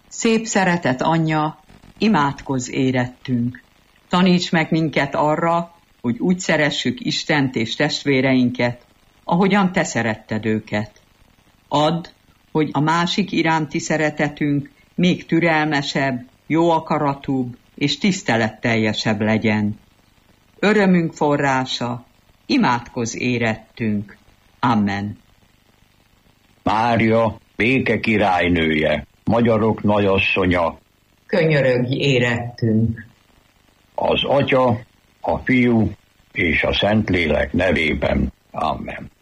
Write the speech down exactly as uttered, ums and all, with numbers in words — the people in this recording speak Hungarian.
Szép szeretet anyja, imádkozz érettünk. Taníts meg minket arra, hogy úgy szeressük Istent és testvéreinket, ahogyan te szeretted őket. Add, hogy a másik iránti szeretetünk még türelmesebb, jó akaratúbb és tiszteletteljesebb legyen. Örömünk forrása, imádkozz érettünk. Amen. Mária, béke királynője, magyarok nagyasszonya, könyörögj érettünk. Az Atya, a Fiú és a Szentlélek nevében. Amen.